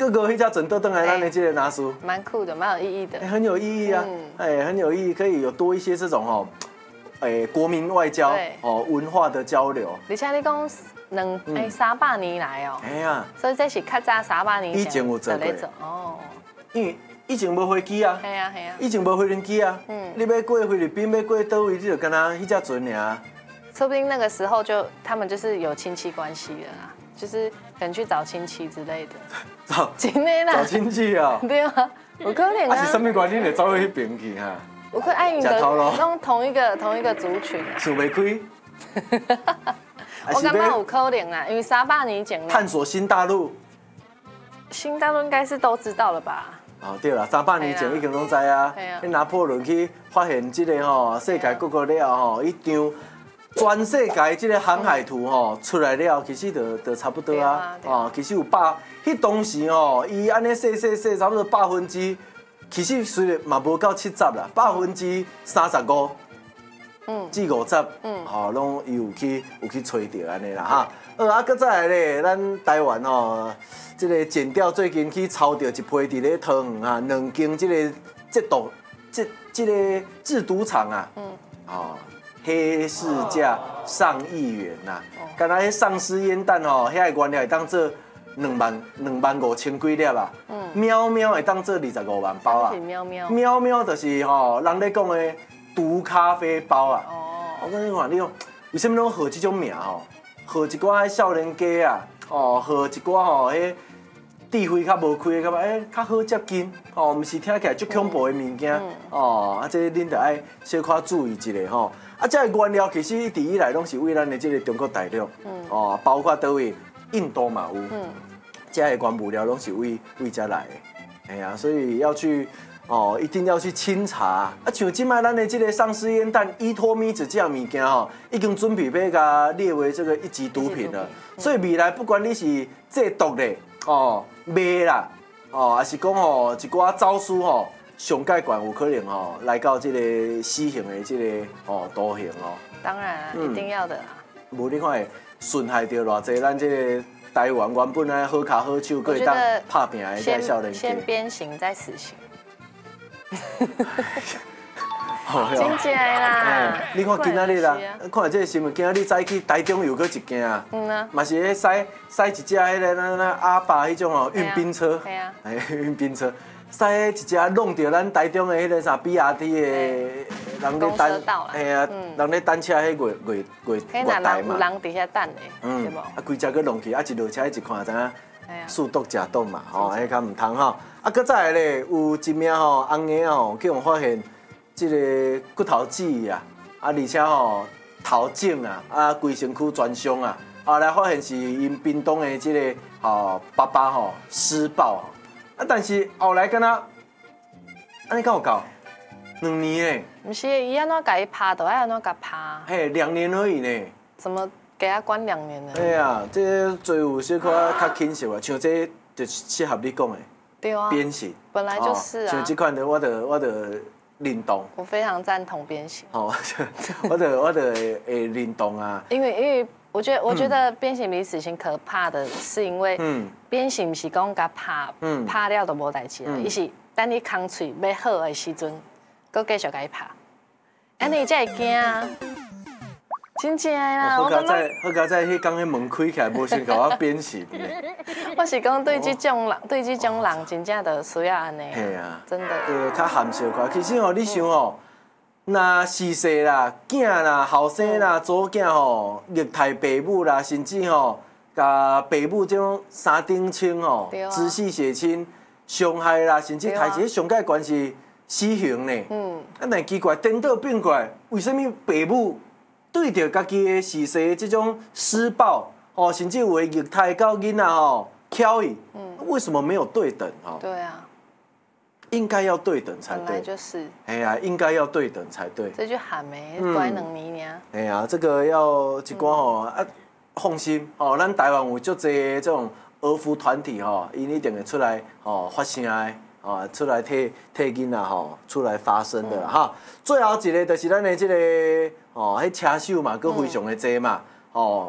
哥哥迄只船倒转来，咱的这个拿书， 蛮酷的，蛮有意义的， 很有意义啊，很有意义，可以有多一些这种国民外交文化的交流。 而且你讲300年来哦， 哎呀， 所以这是较早300年以前有做过哦， 因为以前无飞机啊， 系啊系啊， 以前无飞轮机啊，你要过菲律宾，要过倒位，你就跟他迄只船尔。 说不定那个时候他们就是有亲戚关系的啦，就是可能去找亲戚之类的。真的啦， 找亲戚啊？ 对啊，有可能啊。 是什么原因会走去迄边去哈？ 我看爱运的拢同一个族群啊。 想袂开。 我感觉有可能啦，因为300年前探索新大陆。 新大陆应该是都知道了吧？ 哦，对啦，300年前已经拢知啊。拿破仑去发现这个世界各国了一张全世界这个航海图出来了，其实就差不多啊。其实有迄当时伊安尼细差不多100%，其实虽然嘛无到70啦，35%。至50，拢有去找到安尼啦哈。搁再来咧，咱台湾这个剪掉最近去抄到一批伫咧桃园啊，2间这个这个制毒厂啊，黑市价上亿元呐。敢若迄丧尸烟弹遐个原料会当做25000几粒啊，喵喵会当做25万包啊。喵喵就是人咧讲的。毒咖啡包啊！我跟你讲，你讲为什么拢号这种名号一寡少年家啊，号一寡迄智慧较无开的，感觉较好接近毋是听起来足恐怖的物件这恁得爱小可注意一下这个原料其实一直以来拢是为咱的这个中国大陆包括倒位印度嘛有这个原物料拢是为这来的，哎呀，所以要去。一定要去清查像今摆咱的这个丧尸烟弹、依托咪子这样物件已经准备要甲列为这个一级毒品了。所以未来不管你是制毒的卖啦还是讲一寡招数上界悬有可能来到这个死刑的这个徒刑当然一定要的啦。 无你看会损害到偌济咱这个台湾原本来好脚好手，可以当拍拼的这少年家。 先鞭刑再死刑。真正啦！ 你看今仔日啦，看这个新闻，今仔日早起台中又搁一件啊，嘛是迄驶一只迄个阿法迄种运兵车，运兵车驶一只弄到咱台中的迄个啥 BRT 的人咧等，人咧等车迄月台嘛， 有人伫遐等的，对无？ 规只搁弄去，一落车一看知影。速毒假毒嘛，迄较唔通搁再来咧，有一名翁个去互发现即个骨头子啊，而且头颈啊，规身躯全伤啊，后来发现是因屏东的即个爸爸施暴但是后来敢若安尼敢有够2年诶， 毋是伊安怎甲伊拍，就爱安怎甲拍， 嘿2年而已呢， 怎么？给他关2年了。 对啊，这罪有小可较轻松啊，像这就适合你讲的。 对啊。鞭刑。 本来就是啊。 像这款的，我认同。 我非常赞同鞭刑。 我会认同啊。 因为我觉得鞭刑比死刑可怕的是因为，鞭刑不是讲甲拍了就无代志了，伊是等你空喙要好的时阵，搁继续甲伊拍，安尼才会惊啊。真正啦！ 好佳在，迄刚迄门开起来，无先甲我鞭刑呢。 我是讲对这种人，真正就需要安尼。 系啊， 真的。 较含小可。其实你想若逝世啦、囝啦、后生啦、祖囝虐待爸母啦，甚至甲爸母这种三等亲直系血亲伤害啦，甚至抬起上界关系死刑呢。但奇怪，颠倒变过来，为什么爸母？对着家己的逝世这种施暴甚至有的虐待到囡仔挑伊，为什么没有对等对啊， 应该要对等才对。 本来就是。 哎呀，应该要对等才对。 这就喊没关2年尔。 哎呀，这个要一寡放心咱台湾有足侪这种儿福团体因一定会出来发声的。出来替囡仔出来发声的哈。最后一个就是咱的这个迄车手嘛，佫非常的多嘛